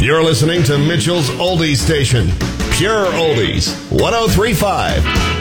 You're listening to Mitchell's Oldies Station. Pure Oldies, 103.5.